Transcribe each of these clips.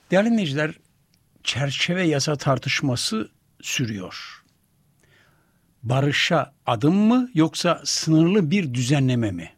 Değerli dinleyiciler, çerçeve yasa tartışması sürüyor. Barışa adım mı yoksa sınırlı bir düzenleme mi?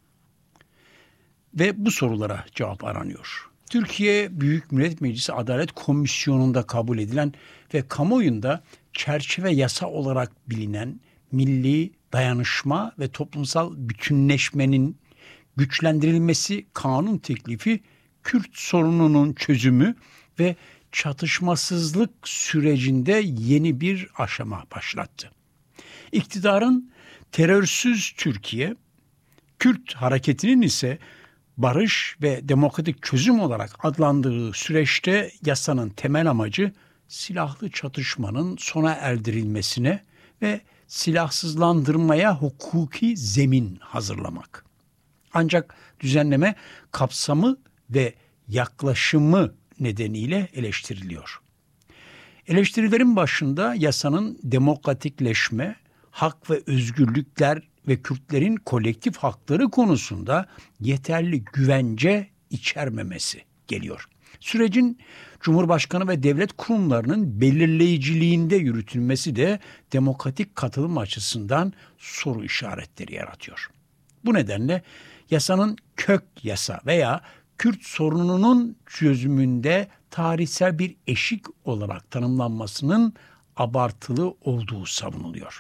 Ve bu sorulara cevap aranıyor. Türkiye Büyük Millet Meclisi Adalet Komisyonu'nda kabul edilen ve kamuoyunda çerçeve yasa olarak bilinen milli dayanışma ve toplumsal bütünleşmenin güçlendirilmesi kanun teklifi Kürt sorununun çözümü ve çatışmasızlık sürecinde yeni bir aşama başlattı. İktidarın terörsüz Türkiye, Kürt hareketinin ise barış ve demokratik çözüm olarak adlandırdığı süreçte yasanın temel amacı silahlı çatışmanın sona erdirilmesine ve silahsızlandırmaya hukuki zemin hazırlamak. Ancak düzenleme kapsamı ve yaklaşımı nedeniyle eleştiriliyor. Eleştirilerin başında yasanın demokratikleşme, hak ve özgürlükler ve Kürtlerin kolektif hakları konusunda yeterli güvence içermemesi geliyor. Sürecin Cumhurbaşkanı ve devlet kurumlarının belirleyiciliğinde yürütülmesi de demokratik katılım açısından soru işaretleri yaratıyor. Bu nedenle yasanın kök yasa veya Kürt sorununun çözümünde tarihsel bir eşik olarak tanımlanmasının abartılı olduğu savunuluyor.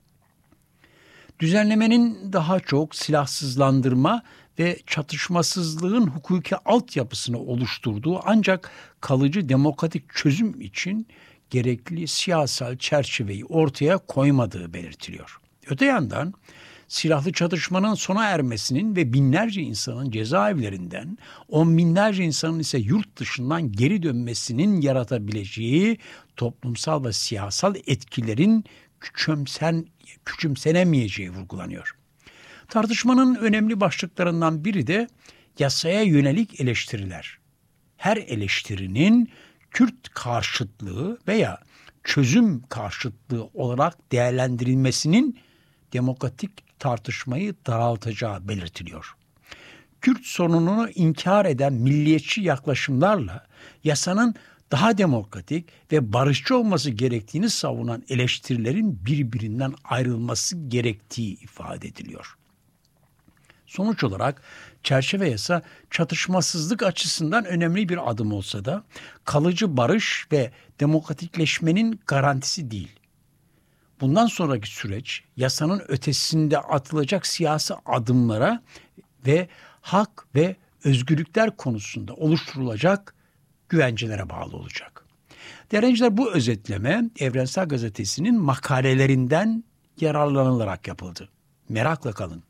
Düzenlemenin daha çok silahsızlandırma ve çatışmasızlığın hukuki altyapısını oluşturduğu ancak kalıcı demokratik çözüm için gerekli siyasal çerçeveyi ortaya koymadığı belirtiliyor. Öte yandan silahlı çatışmanın sona ermesinin ve binlerce insanın cezaevlerinden, on binlerce insanın ise yurt dışından geri dönmesinin yaratabileceği toplumsal ve siyasal etkilerin küçümsenemeyeceği vurgulanıyor. Tartışmanın önemli başlıklarından biri de yasaya yönelik eleştiriler. Her eleştirinin Kürt karşıtlığı veya çözüm karşıtlığı olarak değerlendirilmesinin demokratik tartışmayı daraltacağı belirtiliyor. Kürt sorununu inkar eden milliyetçi yaklaşımlarla yasanın daha demokratik ve barışçı olması gerektiğini savunan eleştirilerin birbirinden ayrılması gerektiği ifade ediliyor. Sonuç olarak çerçeve yasa çatışmasızlık açısından önemli bir adım olsa da kalıcı barış ve demokratikleşmenin garantisi değil. Bundan sonraki süreç yasanın ötesinde atılacak siyasi adımlara ve hak ve özgürlükler konusunda oluşturulacak güvencelere bağlı olacak. Değerli dinleyiciler, bu özetleme Evrensel Gazetesi'nin makalelerinden yararlanılarak yapıldı. Merakla kalın.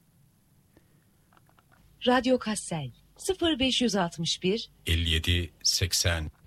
Radyo Kassel 0561 57 80